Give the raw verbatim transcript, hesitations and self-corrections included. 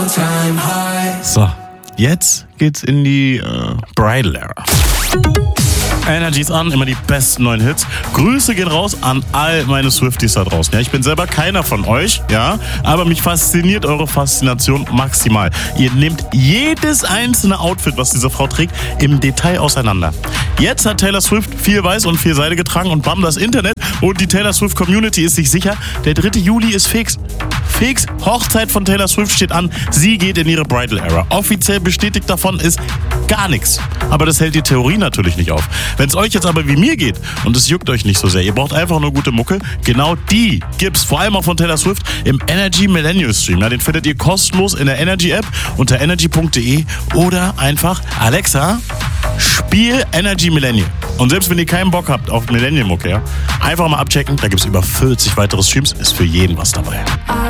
So, jetzt geht's in die äh, Bridal Era. Energy ist an, immer die besten neuen Hits. Grüße gehen raus an all meine Swifties da draußen. Ja, ich bin selber keiner von euch, ja, aber mich fasziniert eure Faszination maximal. Ihr nehmt jedes einzelne Outfit, was diese Frau trägt, im Detail auseinander. Jetzt hat Taylor Swift viel Weiß und viel Seide getragen und bam, das Internet und die Taylor Swift Community ist sich sicher, der dritte Juli ist fix. Fix, Hochzeit von Taylor Swift steht an, sie geht in ihre Bridal Era. Offiziell bestätigt davon ist gar nichts. Aber das hält die Theorie natürlich nicht auf. Wenn es euch jetzt aber wie mir geht und es juckt euch nicht so sehr, ihr braucht einfach nur gute Mucke, genau die gibt's, vor allem auch von Taylor Swift, im Energy Millennial Stream. Ja, den findet ihr kostenlos in der Energy App unter energy punkt de oder einfach Alexa, spiel Energy Millennial. Und selbst wenn ihr keinen Bock habt auf Millennial-Mucke, ja, einfach mal abchecken, da gibt's über vierzig weitere Streams, ist für jeden was dabei.